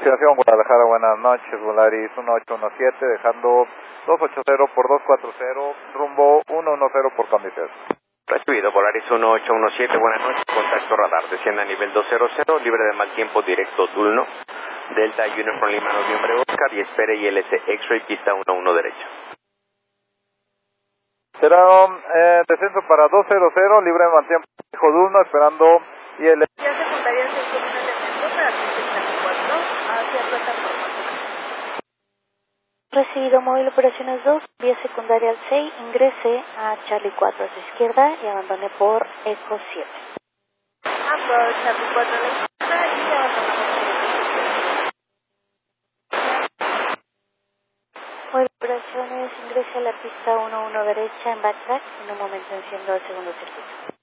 Aproximación Guadalajara, buenas noches, Volaris 1817, dejando 280 por 240, rumbo 110 por cambio. Recibido, Volaris 1817, buenas noches, contacto radar, desciende a nivel 200, libre de mal tiempo, directo Dulno, Delta Uniform Lima Noviembre Oscar y espere ILS X-Ray, pista 11 derecha. Será descenso para 200, libre de mal tiempo, Dulno, esperando ILS. Ya secundaria 6 con un elemento para 334 hacia plataforma. Recibido, móvil operaciones 2, vía secundaria al 6, ingrese a Charlie 4 a su izquierda y abandone por Eco 7. Approach Charlie 4 a la izquierda y abandone. Móvil operaciones, ingrese a la pista 11 derecha en backtrack, en un momento enciendo el segundo circuito.